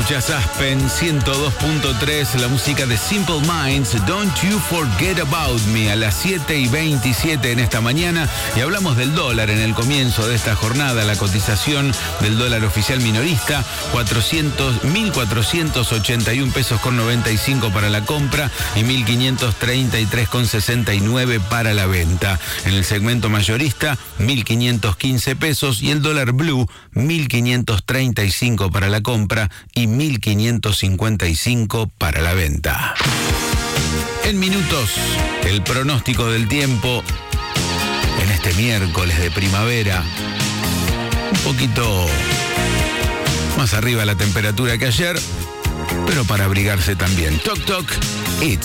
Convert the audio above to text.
Escuchás Aspen 102.3, la música de Simple Minds, Don't You Forget About Me, a las 7:27 en esta mañana. Y hablamos del dólar en el comienzo de esta jornada. La cotización del dólar oficial minorista, 1.481 pesos con 95 para la compra y 1.533 con 69 para la venta. En el segmento mayorista, 1.515 pesos y el dólar blue, 1.535 para la compra y 1.555 para la venta. En minutos, el pronóstico del tiempo en este miércoles de primavera. Un poquito más arriba la temperatura que ayer, pero para abrigarse también. Toc, toc, it's